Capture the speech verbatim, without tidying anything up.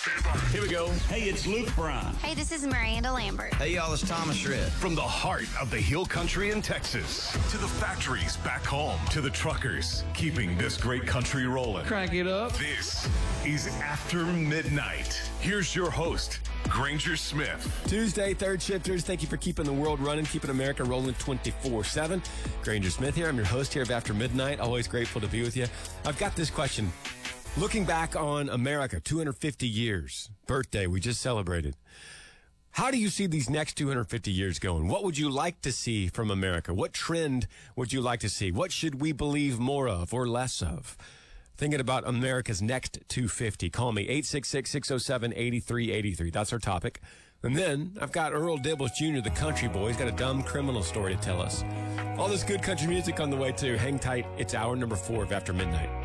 Here we go. Hey, it's Luke Bryan. Hey, this is Miranda Lambert. Hey, y'all, it's Thomas Shred. From the heart of the Hill Country in Texas to the factories back home to the truckers keeping this great country rolling. Crank it up. This is After Midnight. Here's your host, Granger Smith. Tuesday, third shifters, thank you for keeping the world running, keeping America rolling twenty-four seven. Granger Smith here. I'm your host here of After Midnight. Always grateful to be with you. I've got this question. Looking back on America, two hundred fifty years, birthday we just celebrated. How do you see these next two hundred fifty years going? What would you like to see from America? What trend would you like to see? What should we believe more of or less of? Thinking about America's next two hundred fifty. Call me, eight six six, six oh seven, eight three eight three. That's our topic. And then I've got Earl Dibbles Junior, the country boy. He's got a dumb criminal story to tell us. All this good country music on the way, too. Hang tight. It's hour number four of After Midnight.